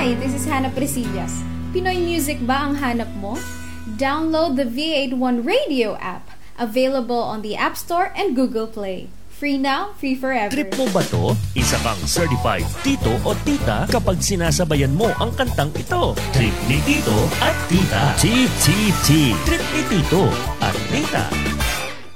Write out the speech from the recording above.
Hi, this is Hannah Presillas. Pinoy music ba ang hanap mo? Download the V81 Radio app, available on the App Store and Google Play. Free now, free forever. Trip mo ba to? Isa kang certified tito o tita kapag sinasabayan mo ang kantang ito. Trip ni Tito at Tita. Trip ni Tito at Tita.